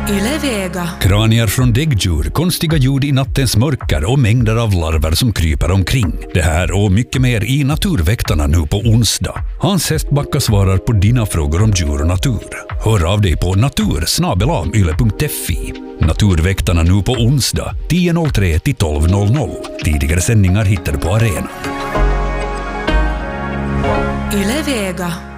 Yle Vega. Kranier från däggdjur, konstiga ljud i nattens mörker och mängder av larver som kryper omkring. Det här och mycket mer i Naturväktarna nu på onsdag. Hans Hästbacka svarar på dina frågor om djur och natur. Hör av dig på natur@yle.fi. Naturväktarna nu på onsdag 10.03 till 12.00. Tidigare sändningar hittar du på arenan. Yle Vega.